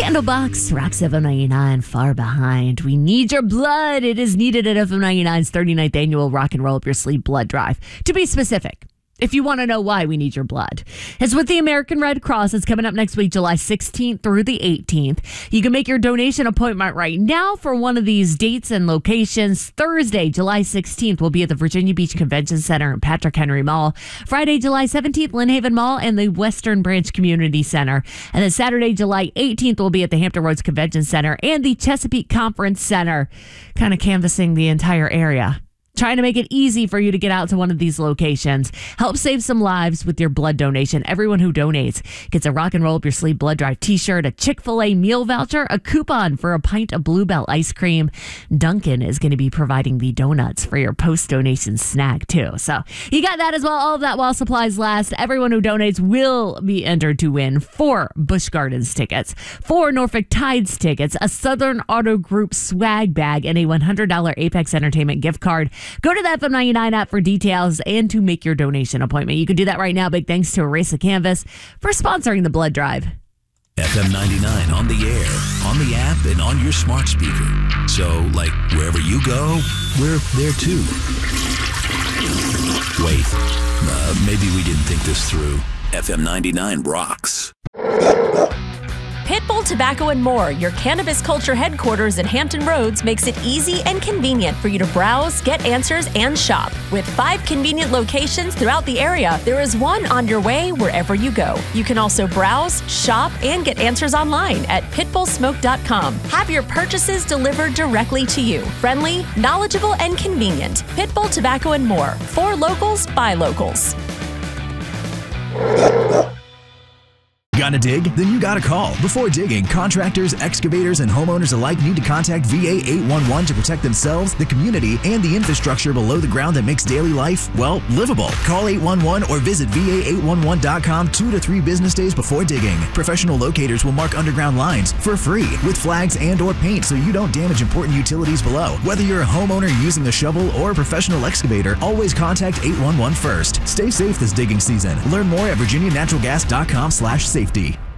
Candlebox, Rock 799, Far Behind. We need your blood. It is needed at FM 99's 39th annual Rock and Roll Up Your Sleeve blood drive. To be specific, if you want to know why we need your blood, it's with the American Red Cross. It's coming up next week, July 16th through the 18th. You can make your donation appointment right now for one of these dates and locations. Thursday, July 16th, will be at the Virginia Beach Convention Center and Patrick Henry Mall. Friday, July 17th, Lynn Haven Mall and the Western Branch Community Center. And then Saturday, July 18th, will be at the Hampton Roads Convention Center and the Chesapeake Conference Center, kind of canvassing the entire area. Trying to make it easy for you to get out to one of these locations. Help save some lives with your blood donation. Everyone who donates gets a Rock and Roll Up Your Sleeve blood drive t-shirt, a Chick-fil-A meal voucher, a coupon for a pint of Bluebell ice cream. Duncan is going to be providing the donuts for your post-donation snack too. So you got that as well. All of that while supplies last. Everyone who donates will be entered to win 4 Busch Gardens tickets, 4 Norfolk Tides tickets, a Southern Auto Group swag bag, and a $100 Apex Entertainment gift card. Go to the FM 99 app for details and to make your donation appointment. You can do that right now. Big thanks to Erase the Canvas for sponsoring the blood drive. FM 99 on the air, on the app, and on your smart speaker. So, like, wherever you go, we're there too. Wait, maybe we didn't think this through. FM 99 rocks. Pitbull Tobacco and More, your cannabis culture headquarters in Hampton Roads, makes it easy and convenient for you to browse, get answers, and shop. With 5 convenient locations throughout the area, there is one on your way wherever you go. You can also browse, shop, and get answers online at pitbullsmoke.com. Have your purchases delivered directly to you. Friendly, knowledgeable, and convenient. Pitbull Tobacco and More. For locals, by locals. Gotta dig? Then you gotta call. Before digging, contractors, excavators, and homeowners alike need to contact VA 811 to protect themselves, the community, and the infrastructure below the ground that makes daily life, well, livable. Call 811 or visit VA811.com 2 to 3 business days before digging. Professional locators will mark underground lines for free with flags and or paint so you don't damage important utilities below. Whether you're a homeowner using a shovel or a professional excavator, always contact 811 first. Stay safe this digging season. Learn more at virginianaturalgas.com/safety.